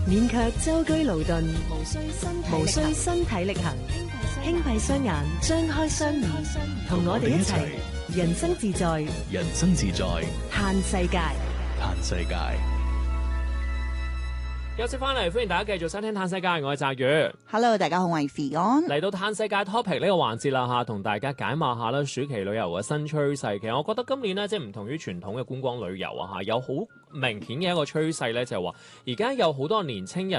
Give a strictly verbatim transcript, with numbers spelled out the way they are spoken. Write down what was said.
免卻舟車勞頓，無需身體無需身體力行，輕閉雙眼，張開雙耳，同我哋一齊人生自在， 人生自在， 嘆世界， 嘆世界。 休息翻嚟，歡迎大家繼續收聽《嘆世界》，我係澤宇。 Hello， 大家好，我係肥安。 嚟到《嘆世界》topic 呢個環節啦嚇，同大家解碼下啦，暑期旅遊嘅新趨勢。其實我覺得今年咧，即係唔同於傳統嘅觀光旅遊啊嚇，有好明顯嘅一個趨勢咧，就係話而家有好多年青人。